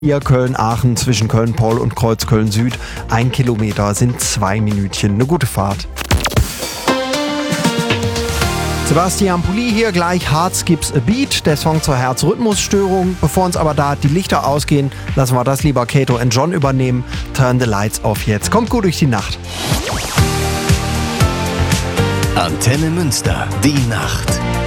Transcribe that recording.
Hier Köln-Aachen zwischen Köln-Poll und Kreuzköln-Süd. 1 Kilometer sind 2 Minütchen. Eine gute Fahrt. Sebastian Pulli hier, gleich Heart Skips a Beat, der Song zur Herzrhythmusstörung. Bevor uns aber da die Lichter ausgehen, lassen wir das lieber Kato und John übernehmen. Turn the lights off jetzt. Kommt gut durch die Nacht. Antenne Münster, die Nacht.